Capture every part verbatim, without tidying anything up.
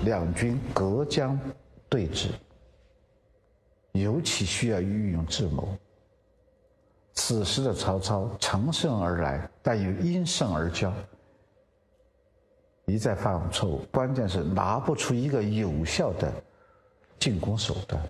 两军隔江对峙，尤其需要运用智谋。此时的曹操乘胜而来，但又因胜而骄，一再犯错误，关键是拿不出一个有效的进攻手段。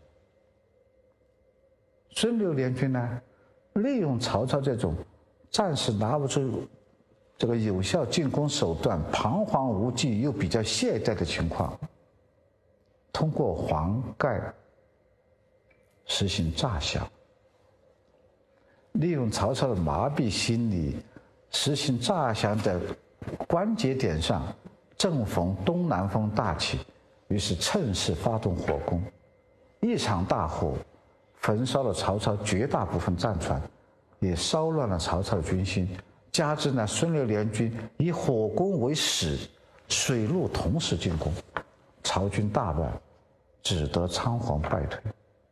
孙刘联军呢，利用曹操这种暂时拿不出这个有效进攻手段，彷徨无计又比较懈怠的情况，通过黄盖实行诈降，利用曹操的麻痹心理，实行诈降的关节点上正逢东南风大起，于是趁势发动火攻，一场大火焚烧了曹操绝大部分战船，也烧乱了曹操的军心。加之呢，孙刘联军以火攻为始，水陆同时进攻，曹军大败，只得仓皇败退。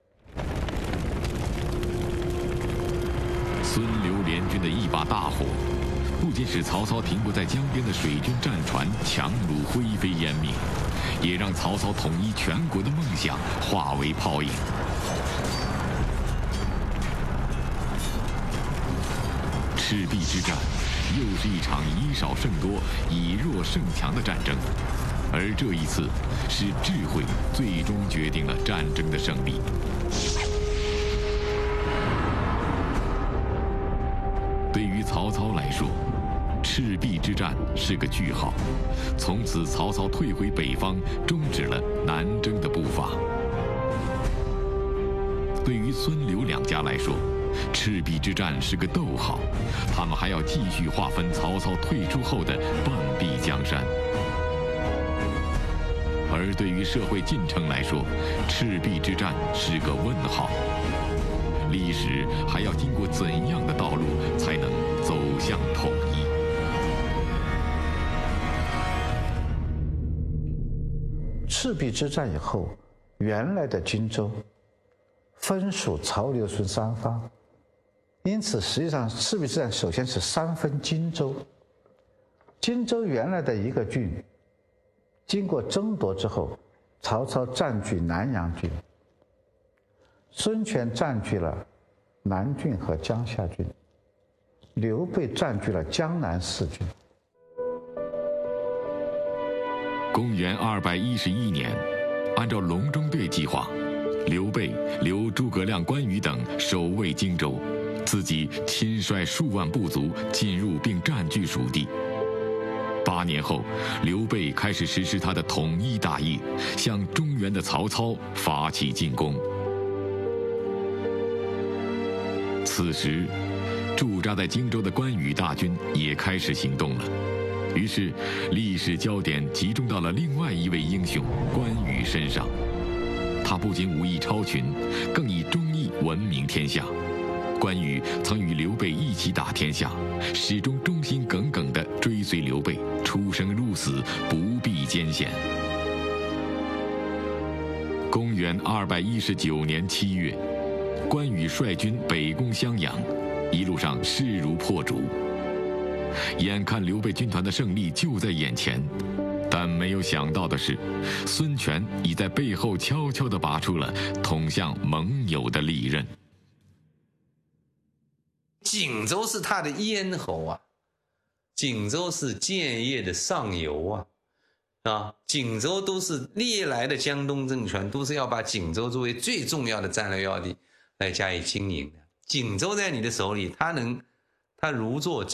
孙刘联军的一把大火，不仅使曹操停泊在江边的水军战船强弩灰飞烟灭，也让曹操统一全国的梦想化为泡影。赤壁之战又是一场以少胜多、以弱胜强的战争，而这一次是智慧最终决定了战争的胜利。对于曹操来说，赤壁之战是个句号，从此曹操退回北方，终止了南征的步伐。对于孙刘两家来说，赤壁之战是个逗号，他们还要继续划分曹操退出后的半壁江山。而对于社会进程来说，赤壁之战是个问号，历史还要经过怎样的道路才能走向统一？ 赤壁之战以后，原来的荆州分属曹刘孙三方，因此实际上赤壁之战首先是三分荆州。荆州原来的一个郡，经过争夺之后，曹操占据南阳郡，孙权占据了南郡和江夏郡，刘备占据了江南四郡。 公元二百一十一年，按照隆中对计划，刘备留诸葛亮、关羽等守卫荆州，自己亲率数万部族进入并占据蜀地。八年后，刘备开始实施他的统一大业，向中原的曹操发起进攻。此时，驻扎在荆州的关羽大军也开始行动了。于是，历史焦点集中到了另外一位英雄关羽身上。他不仅武艺超群，更以忠义闻名天下。关羽曾与刘备一起打天下，始终忠心耿耿地追随刘备，出生入死，不避艰险。公元二百一十九年七月，关羽率军北攻襄阳，一路上势如破竹。眼看刘备军团的胜利就在眼前，但没有想到的是，孙权已在背后悄悄地拔出了捅向盟友的利刃。 荆州是他的咽喉啊，荆州是建业的上游啊，啊，荆州都是历来的江东政权都是要把荆州作为最重要的战略要地来加以经营的。荆州在你的手里，他能，他如坐针。